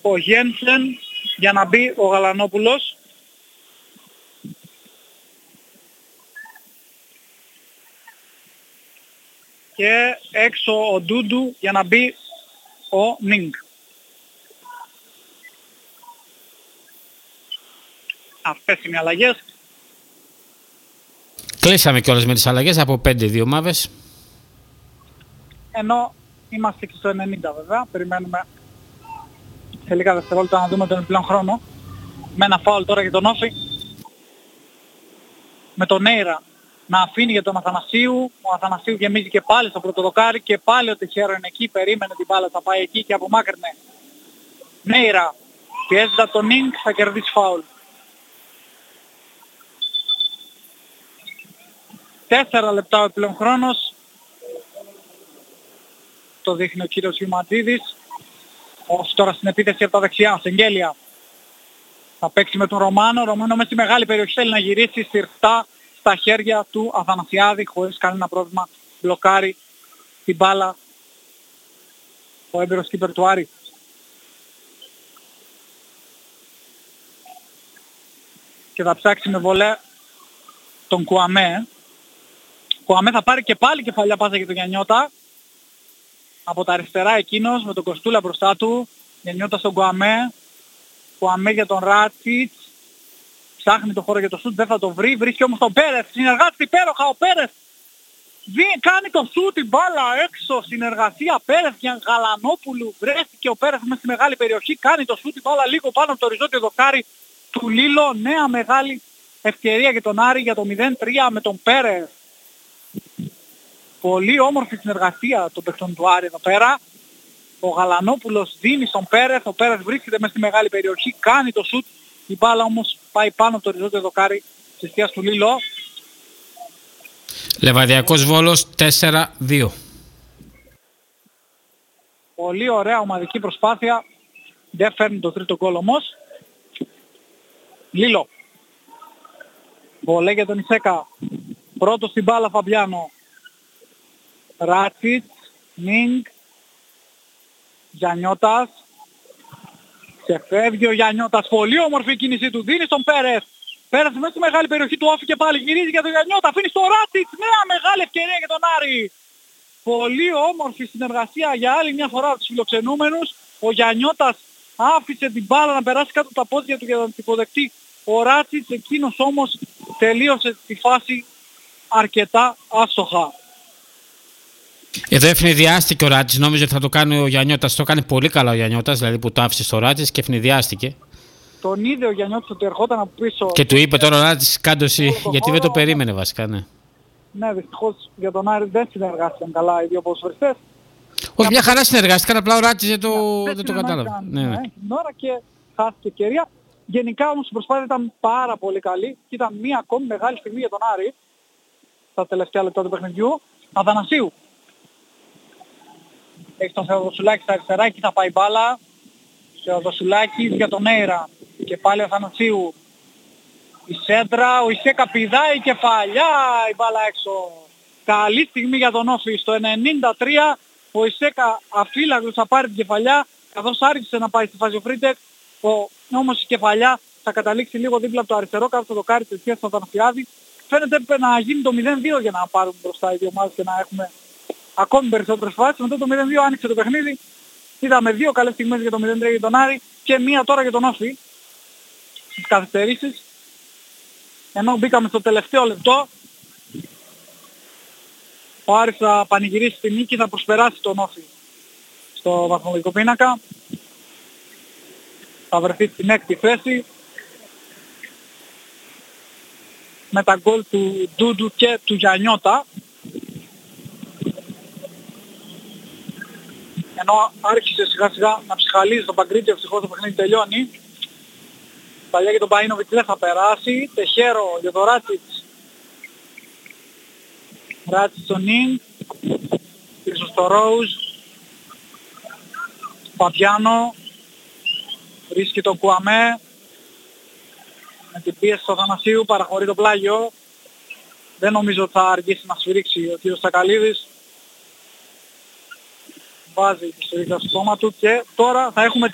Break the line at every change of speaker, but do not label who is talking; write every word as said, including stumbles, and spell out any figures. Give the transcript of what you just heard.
ο Γένσεν για να μπει ο Γαλανόπουλος. Και έξω ο Ντούντου για να μπει ο Νίνγκ. Αυτές είναι οι αλλαγές.
Κλείσαμε κιόλας με τις αλλαγές από πέντε δύο ομάδες.
Ενώ είμαστε και στο ενενήντα βέβαια. Περιμένουμε σε λίγα δευτερόλεπτα να δούμε τον επιπλέον χρόνο. Με ένα φάουλ τώρα για τον Όφη. Με τον Νέιρα να αφήνει για τον Αθανασίου. Ο Αθανασίου γεμίζει και πάλι στο πρώτο δοκάρι και πάλι ο Τεχέρο είναι εκεί. Περίμενε την μπάλα, θα πάει εκεί και απομάκρυνε. Νέιρα πιέζεται από τον Νίνγκ, θα κερδίσει φάουλ. Τέσσερα λεπτά ο επιπλέον χρόνος. Το δείχνει ο κύριος Γιουματζίδης. Ως τώρα στην επίθεση από τα δεξιά. Σεγγέλια. Θα παίξει με τον Ρωμάνο. Ρωμάνο μέσα στη μεγάλη περιοχή θέλει να γυρίσει συρτά στα χέρια του Αθανασιάδη χωρίς κανένα πρόβλημα. Μπλοκάρει την μπάλα ο έμπειρος κύπερ του Άρη. Και θα ψάξει με βολέ τον Κουαμέ. Κουαμέ θα πάρει και πάλι κεφαλιά πάσα για τον Γιαννιώτα. Από τα αριστερά εκείνος με τον Κοστούλα μπροστά του. Γιαννιώτα στον Κουαμέ. Κουαμέ για τον Ράτσιτς. Ψάχνει το χώρο για το σούτ, δεν θα το βρει. Βρίσκει όμως τον Πέρεθ. Συνεργάτη υπέροχα ο Πέρεθ. Κάνει το σούτ, την μπάλα έξω. Συνεργασία Πέρεθ για Γαλανόπουλου. Βρέθηκε ο Πέρεθ μέσα στη μεγάλη περιοχή. Κάνει το σούτ, την μπάλα λίγο πάνω από το οριζόντιο δοκάρι του Λίλο. Νέα μεγάλη ευκαιρία για τον Άρη για το μηδέν τρία με τον Πέρεθ. Πολύ όμορφη συνεργασία των παιχτών του Άρη εδώ πέρα. Ο Γαλανόπουλος δίνει στον Πέρεθ. Ο Πέρεθ βρίσκεται μέσα στη μεγάλη περιοχή. Κάνει το σούτ. Η μπάλα όμως πάει πάνω από το οριζόντιο δοκάρι της εστίας του Λίλο.
Λεβαδιακός Βόλος τέσσερα δύο.
Πολύ ωραία ομαδική προσπάθεια. Δεν φέρνει το τρίτο γκολ όμως. Λίλο. Βολέ για τον Ισέκα. Πρώτος στην μπάλα Φαμπιάνο. Ράτσιτς. Νίνγκ. Γιαννιώτας. Ξεφεύγει ο Γιαννιώτας. Πολύ όμορφη κίνησή του. Δίνει στον Πέρεθ. Πέρεθ μέσα στη μεγάλη περιοχή του Όφη και πάλι γυρίζει για τον Γιαννιώτα. Αφήνει στο Ράτσιτς. Νέα μεγάλη ευκαιρία για τον Άρη. Πολύ όμορφη συνεργασία για άλλη μια φορά από τους φιλοξενούμενους. Ο Γιαννιώτας άφησε την μπάλα να περάσει κάτω από τα πόδια του για να την υποδεχτεί ο Ράτσιτς. Εκείνος όμως τελείωσε τη φάση αρκετά άστοχα.
Εδώ ευνηδιάστηκε ο Ράτσιτς, νόμιζε ότι θα το κάνει ο Γιαννιώτας. Το κάνει πολύ καλά ο Γιαννιώτας, δηλαδή που το άφησε στο Ράτσιτς και ευνηδιάστηκε.
Τον είδε ο Γιαννιώτας ότι ερχόταν από πίσω.
Και του είπε τώρα ο Ράτσιτς κάντο εσύ, γιατί δεν το περίμενε βασικά, ναι.
Ναι, δυστυχώς για τον Άρη δεν συνεργάστηκαν καλά οι δύο ποδοσφαιριστές.
Όχι, μια χαρά συνεργάστηκαν, απλά ο Ράτσιτς δεν το,
ναι,
δεν το κατάλαβε.
Ναι, ναι. Την ώρα και χάθηκε ευκαιρία. Γενικά όμως η προσπάθεια ήταν πάρα πολύ καλή και ήταν μια ακόμη μεγάλη στιγμή για τον Άρη στα τελευταία λεπτά του παιχνιδιού. Αθανασίου. Έχει τον Θεοδοσουλάκη στα αριστερά, εκεί θα πάει μπάλα. Θεοδοσουλάκης για τον Νέιρα. Και πάλι ο Αθανασίου. Η σέντρα, ο Ισέκα πηδάει κεφαλιά, η μπάλα έξω. Καλή στιγμή για τον Όφη. Στο ενενήντα τρία ο Ισέκα αφύλακτος θα πάρει την κεφαλιά, καθώς άρχισε να πάει στη φάση ο Φρίτεκ. Όμως η κεφαλιά θα καταλήξει λίγο δίπλα από το αριστερό κάτω το δοκάρι της εστίας του Αθανασιάδη. Φαίνεται να γίνει το μηδέν δύο για να πάρουν μπροστά οι δύο ομάδες και να έχουμε ακόμη περισσότερες φάσεις. Μετά το μηδέν δύο άνοιξε το παιχνίδι. Είδαμε δύο καλές στιγμές για το μηδέν τρία για τον Άρη και μία τώρα για τον Όφη στις καθυστερήσεις. Ενώ μπήκαμε στο τελευταίο λεπτό, ο Άρης θα πανηγυρίσει τη νίκη, θα προσπεράσει τον Όφη στο βαθμολογικό πίνακα. Θα βρεθεί στην έκτη θέση με τα γκολ του Ντούντου και του Γιαννιώτα. Ενώ άρχισε σιγά σιγά να ψυχαλίζει τον Παγκρίτιο, ευτυχώς το παιχνίδι τελειώνει. Παλιά για τον Παΐνοβιτς δεν θα περάσει. Τεχέρο για τον Ράτσιτς. Ράτσιτς στον Νιν. Πίσω στο Ρόουζ. Παπιάνο. Βρίσκει τον Κουαμέ. Με την πίεση του Αθανασίου παραχωρεί το πλάγιο. Δεν νομίζω ότι θα αργήσει να σφυρίξει ο κύριος Σακαλίδης. Βάζει τη σφυρίξα στο σώμα του και τώρα θα έχουμε